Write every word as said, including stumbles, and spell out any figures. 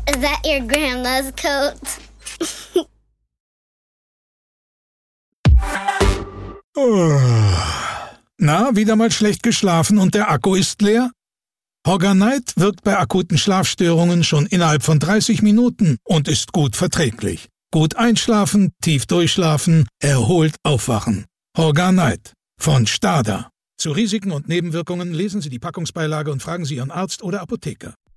Is that your grandma's coat? Na, wieder mal schlecht geschlafen und der Akku ist leer? Hogger-Night wirkt bei akuten Schlafstörungen schon innerhalb von dreißig Minuten und ist gut verträglich. Gut einschlafen, tief durchschlafen, erholt aufwachen. Hogger-Night von Stada. Zu Risiken und Nebenwirkungen lesen Sie die Packungsbeilage und fragen Sie Ihren Arzt oder Apotheker.